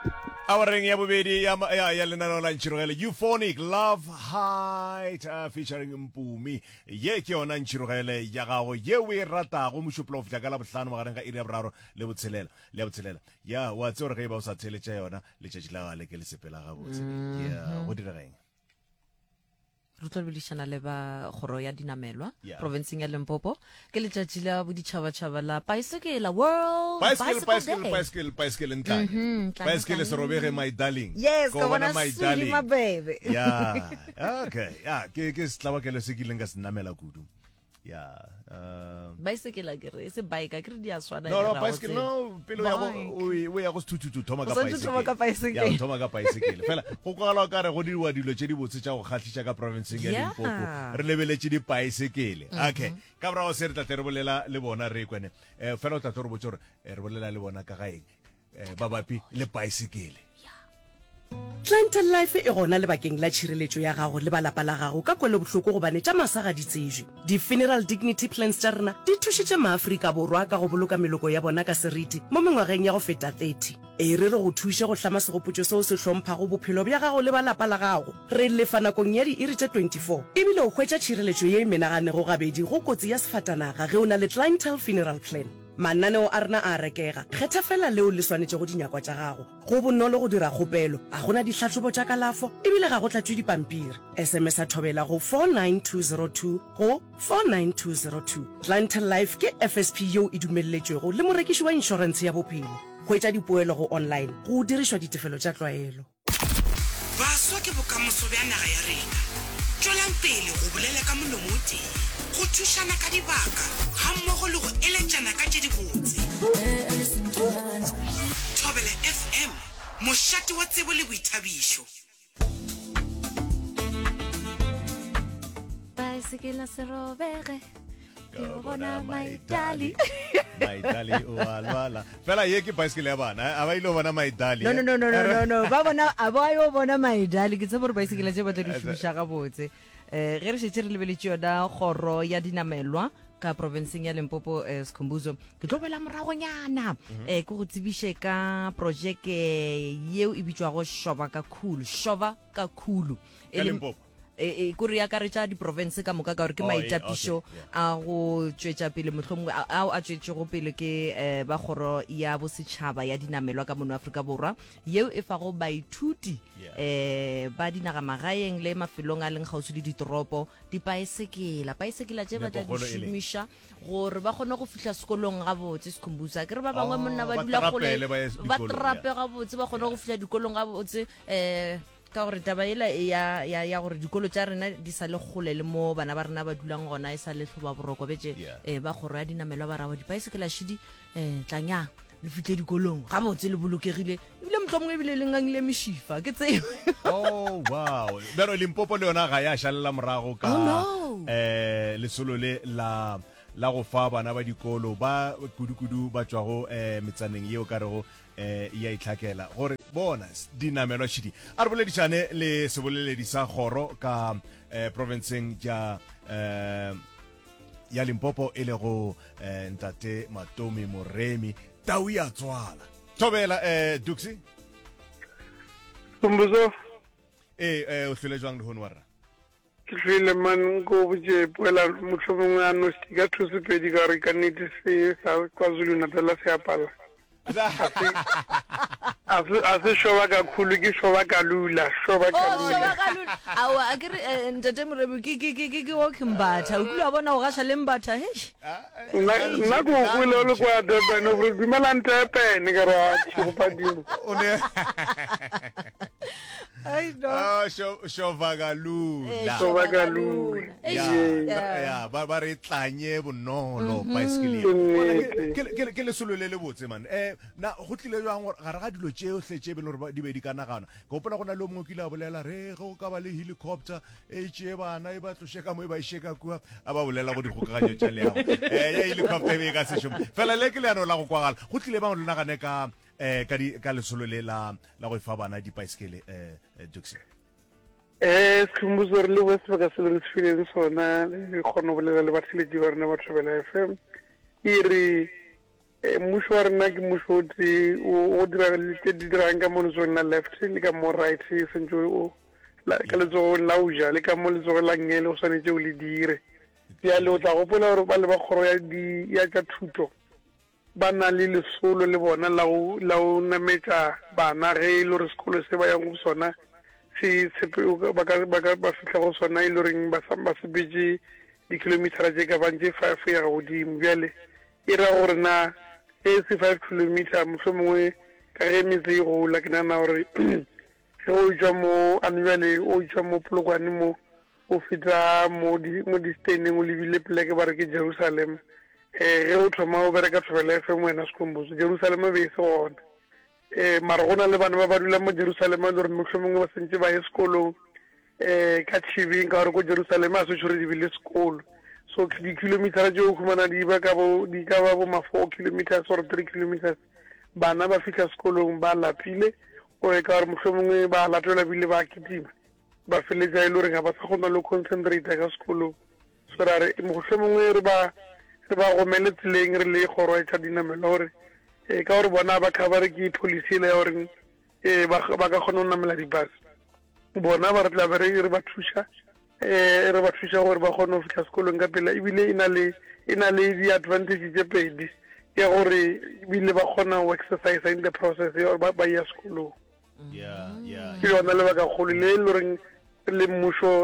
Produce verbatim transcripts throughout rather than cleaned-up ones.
Awareng ya bobedi ya ya ya lenano la nchirogele Euphonic Love Height uh, featuring Mpumi ye ke yona nchirogele ya gago ye we rata go moshoplo of ka la bohlano magareng ga iri ya boraro le botshelela le botshelela ya wa tsore ga e ba o sa tsheletša yona le tšatši la gale ke le sepela ga botse ya go dirageng re tlo bilishana le ba khoro ya dinamelwa Yeah. province ya Limpopo ke letšatši la boditšhabatšhaba la bicycle world bicycle bicycle day. bicycle bicycle ntla Mhm, tlanya, bicycle tlanya. se robege my darling Yes, Ko ka bona my Sudi darling. Mabebe. Yeah, okay. Yeah, ke ke setlaba ke le se kileng ka se namela kudu. Yeah. Uh, bicycle a kere se bike a kere di a swana no, no, e ra go bicycle, tsena. no, pelo ya go, Bike. we ya go stutu thoma ka O santse bicycle. thoma ka bicycle. Ya, thoma ka bicycle. Fela, go kwala ka re go diwa dilo tse di botse tsa go khatlhisa ka province ya Yeah. Limpopo. Re lebeletse di bicycle. Okay. Ka bra go se re tla re bolela le bona re kwene. Eh fela o tla re botse re re bolela le bona ka gaeng. Eh babapi le bicycle. Clientele life e gona lebakeng la tšhireletšo ya gago le balapa la gago ka kwele bohloko gobane tša masa ga di tsejwe di-funeral dignity plans tša rena di thušitše maaforika borwa ka go boloka meloko ya bona ka seriti mo mengwageng ya go feta thirty e re re go thuše go hlama segopotšo seo se hlomphago bophelo bja gago le balapa la gago re lefa nakong ya di-iri tše twenty-four ebile o hwetša tšhireletšo ye e menaganego gabedi go kotsi ya sefatanaga ge o na le clientele funeral plan mananeo a rena a rekega kgetha fela leo le swanetše go dinyakwa tša gago go bonolo go dira kgopelo a gona ditlhatlhobo tša kalafo ebile ga go tlatšwe dipampiri sms a thobela go four nine two zero two go four nine two zero two clientele life ke F S P yeo e dumelletšwego le morekiši wa inšorense ya bophelo hwetša dipoelo go online go dirišwa ditefelo tša tlwaelo baswa ke bokamoso bja naga ya rena tšwelang pele go bolela ka molomo o tee go thušana ka dibaka ga mmogo le go eletšana ka tše dibotse thobela F M mošate wa tsebo le boithabišo bicycle se robege ke Go bona bona my darling. My darling o alwala. Fela ye ke bicycle ya bana. A ba ile bona my darling. No, no, no, no, no, no, no. Ba bona, a ba yo bona maidali. Ke tsebo re bicycle tse ba tla di šomiša ga botse. eh ge re šetse re lebeletše yona kgoro ya dinamelwa ka provinceng ya Limpopo eh, Skhumbuzo ke tlo bela moragonyana eh ke go tsebiše ka projeke yeo e bitswago shoba ka khulu shoba ka khulu Ka Limpopo? e kore ya karetša di-province ka moka ka gore ke Oh, eh, maitapišo okay, a go tšwetša pele mohlomongwe ao a tšwetšego pele ke um ba kgoro ya bosetšhaba ya dinamelwa ka mono Afrika Borwa yeo e fago baithuti um ba dinagamagaeng le mafelong a leng kgauswi le ditoropo dipaesekela paesekela tše ba tla Nepokgolo e di leng. šomiša gore ba kgone go fihla sekolong gabotse Skhumbuza ke re ba bangwe Oh, monna ba ba dula trapele gole ba ye ba dikolong, trape yeah. gabotse ba kgone go fihla dikolong gabotse um ka gore taba ela e ya ya ya gore dikolo tša rena di sa le kgole le mo bana ba rena ba dulang gona e sa le tlhoba boroko betse Yeah. eh ba kgoro ya dinamelwa ba rawa dipaesekela shidi eh tlanya le fihle dikolong ga botse le bolokegile ebile motlhomongwe ebile le ngangile meshifa ke tseo Oh wow. Pero Limpopo le yona ga ya shalela morago ka Oh, no. eh lesolo le la la go fa bana ba dikolo ba kudukudu ba tswa go eh metsaneng yeo ka rego eh ya itlhakela gore bona dinamelwa shidi a re boleditšane le seboleledi sa kgoro ka eh provinceng ja eh ya Limpopo e le go eh, ntate Matomi Moremi tau ya tswala thobela eh Duxi Umbuzo eh eh o hlile jwang le honwara ke file man go buje puela motlhomongwe a no stika thuso pedi ka re ka nnete se sa KwaZulu Natal se apala a se a se shoba ka khulu ke shoba ka lula shoba ka oh lula shoba ka lona awa a kere eh, ntate Moremi ke ke ke ke ke o ke mbatha o kula bona o gasha le mbatha he nna nna go go le le kwa de bano re dumelante pene ka ra go padimo o ne Ai no. ah sho shovagalula shoba ka lula ya ya ba ba re tlanye bonolo bicycle Nnete. ke ke ke le solo le le botse man eh na go tlile jwang gore ga re ga dilo tšeo tletse be le gore di be di kana gana go pona gona le mongwe kile a bolela re go ka ba le helicopter e tšee bana e ba tlošeka mo e ba isheka kwa a ba bolela go dikgokaganyo tša leago eh ya helicopter e be ka se šome fela le ke leano la go kwagala go tlile bang le nagane ka eh ka di ka lesolo le la la go fa bana di bicycle eh Duxi eh Skhumbuzo re le west ba ka se le tsfileng sona le kgone go bolela le batlheledi ba rena ba Thobela F M e re um mmušo wa rena ke mmušo o tee o dira tse di dirang ka mo letsogong la left le ka mo right sentse o ka letsogong la o ja le ka mo letsogong la ngele o tshwanetse o le dire bjale o tla gopola gore ba le ba kgoro ya tša thuto ba na le lesolo le bona la o nametša bana ge e le gore sekolo se ba yang go sona ba fitlha go sona e le goreng ba sepetse di-kilometera tse ka bantse five ya godimo bjale e ra gore na e se five kilometer mohlho mongwe ka ge metse e gola ke nana gore ge o tswa mo anjale o tswa mo polokwane mo o feta mo distaneng o lebile peleke ba re ke Jerusalem eh ge o thoma o bereka Travel F M wena sekomboso Jerusalem be se gona eh mara gona le bana ba ba dula mo Jerusalem le re mohlho mongwe ba sentse ba ye sekolo eh ka T V ka gore ko Jerusalem a se tshwere di bile sekolo so di kilometer tse o khumana di ba ka bo di ka ba bo ma four kilometers or three kilometers bana ba fika sekolong ba lapile o e ka re mohlomongwe ba latela bile ba kitima ba feletsa ile re ga ba sa gona le concentrate ka sekolong so ra re mohlomongwe re ba re ba go mele tseleng re le goro e tsa dinamelo gore e ka gore bona ba cover ke policy le gore e ba ba ka gona na mela di bus bona ba re tla bere re ba thuša eh re ba thuša gore ba kgone go fitla sekolong ka pela ebile ina le ina le di advantage tse pedi ya gore ebile ba kgona go exercise in the process ya ba ba ya sekolong yeah yeah ke yona le ba ka gole le le reng le mmušo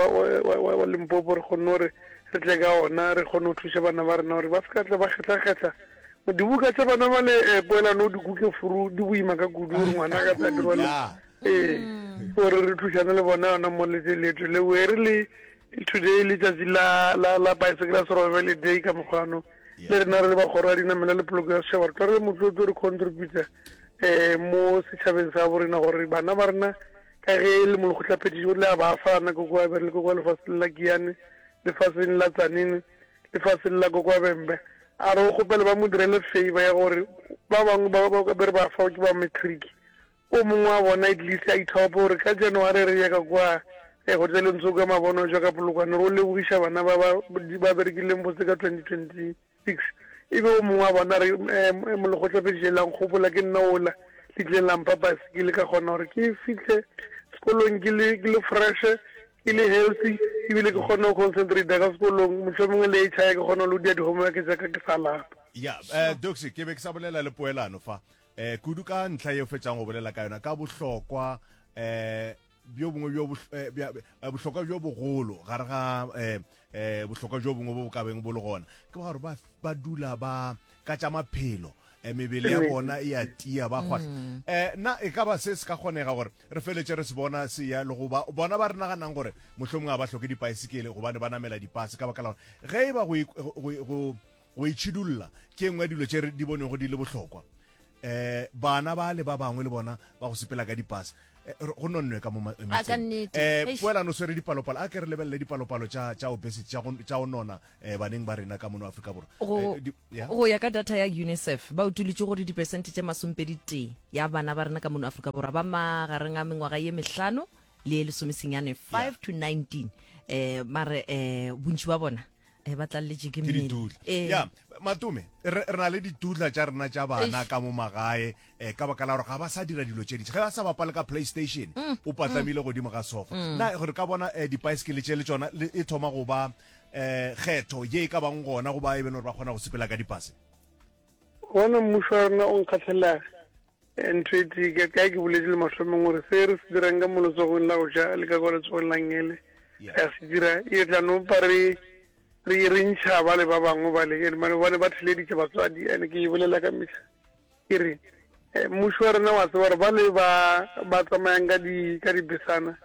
wa Limpopo re kgone gore re tle ka ona re kgone go thuša bana ba rena gore ba se ka tla ba kgetla-kgetla dibuka tsa bana ba le poelano di kuke furu di boima ka kudu gore ngwana ka tsa dirwala eh gore re thušane le bona yona mo letseletso le were le today le tšatši la bicycle survival day ka mokgwano le rena re le ba kgoro ya dinamela le poloko ya setšhaba re tla re motsotso re contributa um mo setšhabeng sa borena gore bana ba rena ka ge le molekgotlaphethišo le a ba fana koko a bere le koko lefatsheng la kiane lefatsheng la tsanini lefatsheng la koko a bembe a re o kgopele ba mo direle favor ya gore ba bangwe ba bere ba fa ke ba matric o mongwe wa bona at least a ithaopa gore ka January re ya ka kwa go tselentse ka mabono jwa ka polokwane ro lebogiša bana ba ba berekileng botse ka twenty twenty-six ebe o mongwe wa bona re molekgotlaphethišelang kgopola ke nna ola le tleng lampa baesekele ka kgona gore ke fitlhe sekolong ke le fresh ke le healthy ebile ke kgona go concentrate ka sekolong mohlomongwe le H I ke kgona lo dia di-homework tsa ka ke sa lapa ya um doxy ke be ke sa bolela le poelano fa eh kudu ka ntlha e o fetsang go bolela ka yona ka bohlokwa eh bjo bongwe bjo bohlokwa bjo bogolo gare ga eh eh bohlokwa bjo bongwe bo ka beng bo le gona ke ba gore ba ba dula ba ka tša maphelo e mebele ya bona e a tia ba gwa eh na e ka ba se se ka kgonega gore re feletse re se bona se ya le go ba bona ba re naganang gore mohlomongwe a ba hloke dipaesekele go bane ba namela dipase ka baka la gore ge e ba go go go itšhidulla ke engwe dilo tše di bone go di le bohlokwa eh bana ba le ba bangwe le bona ba go sepela ka dipase go nonne ka mo eh puela no swere dipalopalo a ke re lebelle dipalopalo tša tša obesity tša go nona eh baneng ba rena ka mono Afrika Borwa go ya ka data ya UNICEF ba utulitse gore di-percent tše masompedi tee ya bana ba rena ka mono Afrika Borwa ba magareng a mengwaga ye mehlano le lesomesenyane five to nineteen eh mare eh bontši ba bona e ba tlaletse ke mmele ya matume re na le ditudla tša rena tša bana ka mo magae eh ka baka la gore ga ba sa dira dilo tše ditše ge ba sa bapale ka PlayStation o patlamile godimo ga sofa na gore ka bona dipaesekele tše le tšona e thoma go ba um kgetho ye e ka bang gona go ba e bene gore ba kgona go sepela ka dipase gona mmušo wa rena o nkgatlhela ntho e ka ke boletse le mahlomong gore se re se dirang ka mo letsogong la go ja le ka kwa letsogong la ngele ya se dira e tlanong pa re re re ntšha ba le ba bangwe ba le mane bone ba theleditše batswadi ane ke e bolela ka metlha ke re mmušo wa rena wa tseba gore ba le ba tsamayang ka dibesana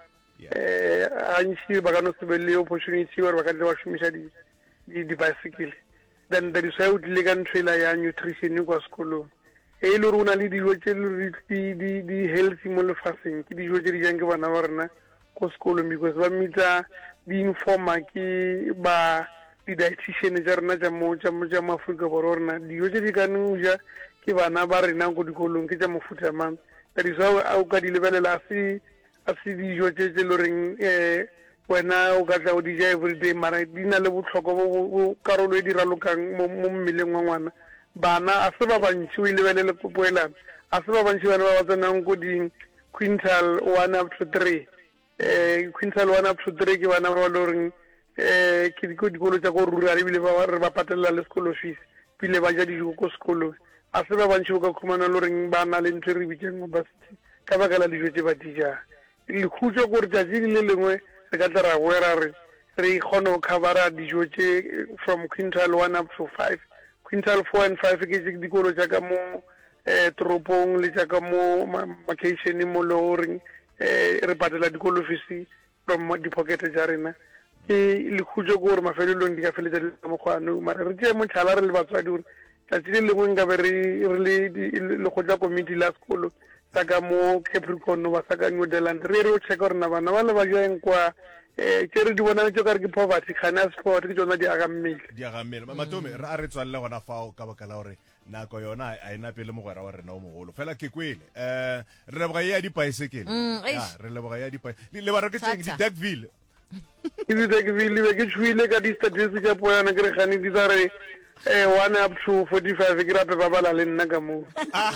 um gantši ba ka no se be le opportunity gore ba ka tle ba šomiša di-bicycle then that is why o tlile ka ntho ela ya nutrition kwa sekolong e le gore o na le dijo tše di-healthy mo lefaseng ke dijo tše di jang ke bana ba rena ko sekolong because ba mitsa di-informa ke ba di-dietitian tša rena tša maaforika borwa rena dijo tše di ka neng ja ke bana ba rena ko dikolong ke tša mofuta mang that is why o ka di lebelela a se dijo tše tše le goreng um wena o ka tla o di ja everyday mara di na le bohlokwa karolo e di ralokang mo mmeleng wa ngwana bana a se ba bantši o lebelele poelano a se ba bantši bana ba ba tsenang ko di-quintal one up to three um quintal one up to three ke bana ba ba le goreng um ke dikolo tša ko rural ebile re ba patelela le sekolo fees pile ba ja dijo ko sekolong a se ba bantši o ka khumana le goreng ba na le ntho e re bitseng obesity ka baka la dijo tse ba dijang lekhutso gore tšatši di le lengwe re ka tla ra boera re re kgone go covera dijo tše from quintal one up to five quintal four and five ke tše dikolo tša ka mo um toropong le tša ka mo macationeng mo le goreng um re patela dikolo fees from di-pocket tša rena ke lekhutso ke gore mafelelong di ka feletša di ka mokgwano mara re tšee motlhala re le batswadi gore tšatši le lengwe nkabe re le lekgotla komiti la sekolo sa ka mo Capricorn ba sa ka New Zealand re re o check gore na bana ba le ba jang kwa eh ke re di bona tšo ka re ke poverty kana sport ke tsona di aga mmele di aga mmele matome re a re tswalle gona fao ka baka la gore nako yona a ena pele mogwera wa rena o mogolo fela ke kwele eh re leboga ya dipaesekele ya re leboga ya dipaesekele le ba re ke tseng di Duckville ke di Duckville be ke tšhuile ka di statistics tša poyana ke re gane di tsa re eh one up to forty-five ke rape ba bala le nna ka moo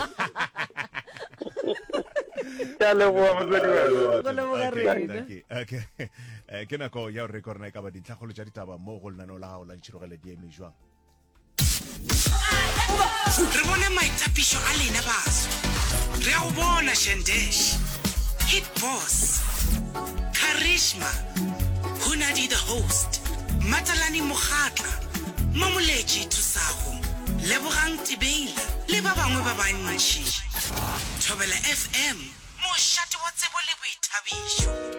ya leboga okay ke nako ya re korna ka ba ditlhagolo tša ditaba mo go lenaneo la gago la ntšhirogele di eme jwang re bone maitapišo a lena baso re a go bona shendesh hit boss charisma hunadi the host matalani mogatla mamoletši thusago lebogang tibeila le ba bangwe ba bantši thobela F M mošate wa tsebo le boithabišo.